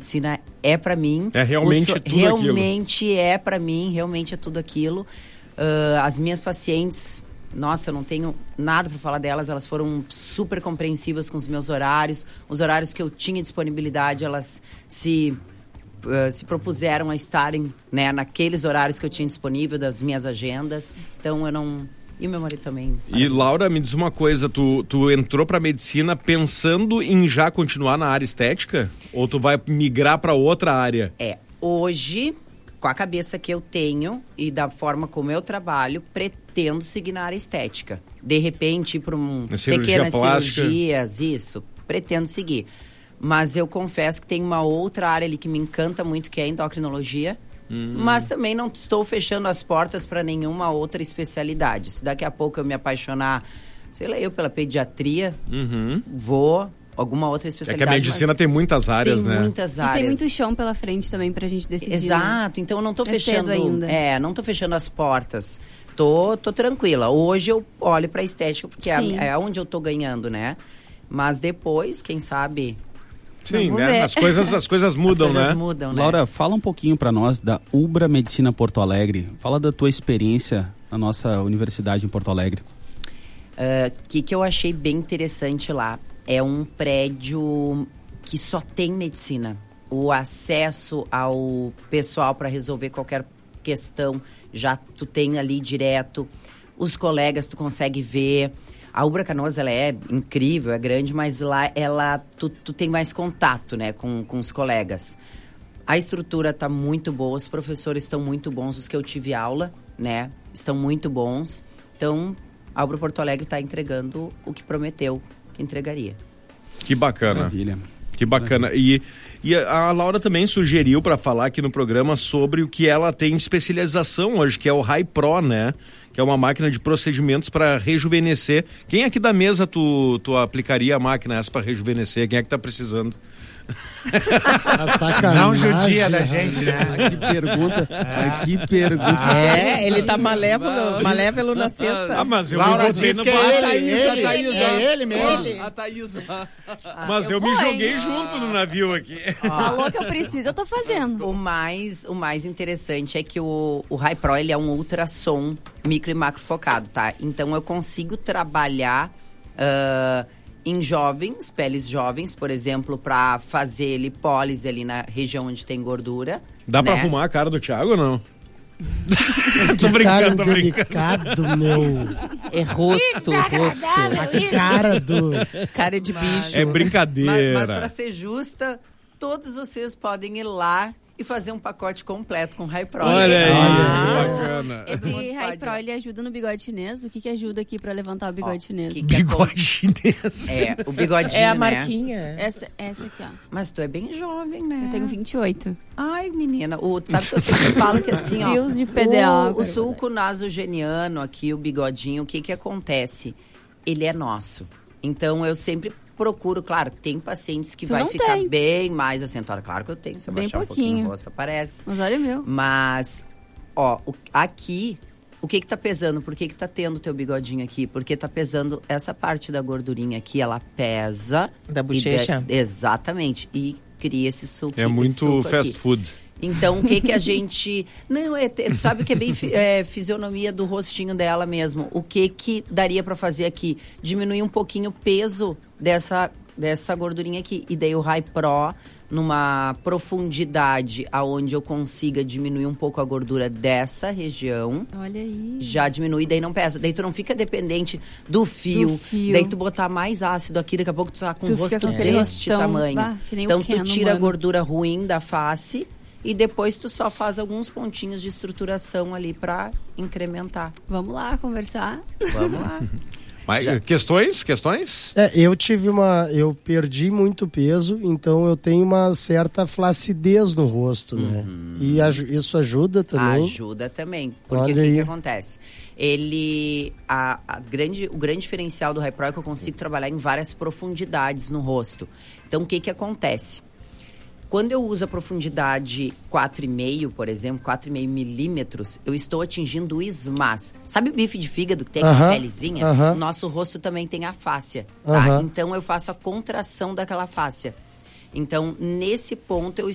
medicina é pra mim. É realmente tudo aquilo. Realmente é pra mim, realmente é tudo aquilo. As minhas pacientes, nossa, eu não tenho nada pra falar delas, elas foram super compreensivas com os meus horários. Os horários que eu tinha disponibilidade, elas se propuseram a estarem, né, naqueles horários que eu tinha disponível das minhas agendas. Então eu não... E meu marido também. E Laura, me diz uma coisa, tu entrou pra medicina pensando em já continuar na área estética? Ou tu vai migrar pra outra área? Hoje, com a cabeça que eu tenho e da forma como eu trabalho, pretendo seguir na área estética. De repente, para pequenas cirurgias, isso, pretendo seguir. Mas eu confesso que tem uma outra área ali que me encanta muito, que é a endocrinologia. Mas também não estou fechando as portas para nenhuma outra especialidade. Se daqui a pouco eu me apaixonar, sei lá, pela pediatria, vou alguma outra especialidade. É que a medicina tem muitas áreas, tem né? Muitas áreas. E tem muito chão pela frente também pra gente decidir. Exato, então eu não tô fechando ainda. Não tô fechando as portas. Tô tranquila. Hoje eu olho pra estética porque é onde eu tô ganhando, né? Mas depois, quem sabe... Sim, né? As coisas mudam, né? Mudam, né? Laura, fala um pouquinho para nós da Ubra Medicina Porto Alegre. Fala da tua experiência na nossa universidade em Porto Alegre. Que eu achei bem interessante lá. É um prédio que só tem medicina. O acesso ao pessoal para resolver qualquer questão, já tu tem ali direto. Os colegas tu consegue ver. A Ubra Canoas, ela é incrível, é grande, mas lá tu tem mais contato, né, com os colegas. A estrutura tá muito boa, os professores estão muito bons, os que eu tive aula, né, estão muito bons. Então, a Ubra Porto Alegre está entregando o que prometeu que entregaria. Que bacana. Maravilha. Que bacana. E a Laura também sugeriu para falar aqui no programa sobre o que ela tem de especialização hoje, que é o Hi-Pro, né? Que é uma máquina de procedimentos para rejuvenescer. Quem aqui da mesa tu aplicaria a máquina essa para rejuvenescer? Quem é que tá precisando? A sacanagem. Não judia da gente, né? Que pergunta. Ele tá malévolo na sexta. Mas eu Laura me joguei diz no que barco. ele mesmo. A Thaís. Mas eu me joguei junto no navio aqui. Falou que eu preciso, eu tô fazendo. O mais interessante é que o Hi-Pro, ele é um ultrassom micro e macro focado, tá? Então eu consigo trabalhar em jovens, peles jovens, por exemplo, para fazer lipólise ali na região onde tem gordura. Dá né? pra arrumar a cara do Thiago ou não? Tô brincando, delicado, meu. É rosto. Cara de bicho. É brincadeira. Mas pra ser justa, todos vocês podem ir lá e fazer um pacote completo com Hi-Pro. Olha aí, bacana. Esse Hi-Pro, ele ajuda no bigode chinês? O que ajuda aqui pra levantar o bigode chinês? Bigode chinês. O bigodinho, É a né? marquinha. Essa aqui, ó. Mas tu é bem jovem, né? Eu tenho 28. Ai, menina, sabe que eu sempre falo que assim, ó... Fios de PDA. O sulco nasogeniano aqui, o bigodinho, o que acontece? Ele é nosso. Então, eu sempre procuro, claro, tem pacientes que vai ficar bem mais acentuado. Claro que eu tenho, se eu baixar um pouquinho no rosto, aparece. Mas olha o meu. Mas, ó, aqui, o que tá pesando? Por que tá tendo teu bigodinho aqui? Porque tá pesando essa parte da gordurinha aqui, ela pesa. Da bochecha? Exatamente. E cria esse suco. É muito fast aqui. food. Então, o que a gente... Não, tu sabe que é bem fisionomia do rostinho dela mesmo. O que daria pra fazer aqui? Diminuir um pouquinho o peso dessa gordurinha aqui. E daí o Hi-Pro, numa profundidade aonde eu consiga diminuir um pouco a gordura dessa região. Olha aí. Já diminui, daí não pesa. Daí tu não fica dependente do fio. Daí tu botar mais ácido aqui, daqui a pouco tu tá com o rosto deste tamanho. Então tu tira a gordura ruim da face... E depois tu só faz alguns pontinhos de estruturação ali pra incrementar. Vamos lá conversar. Vamos lá. Mas, questões? Eu perdi muito peso, então eu tenho uma certa flacidez no rosto, né? E isso ajuda também? Ajuda também. Porque o que acontece? O grande diferencial do Hi-Pro é que eu consigo trabalhar em várias profundidades no rosto. Então o que acontece? Quando eu uso a profundidade 4,5, por exemplo, 4,5 milímetros, eu estou atingindo o SMAS. Sabe o bife de fígado que tem aquela pelezinha? O nosso rosto também tem a fáscia, tá? Então eu faço a contração daquela fáscia. Então, nesse ponto, eu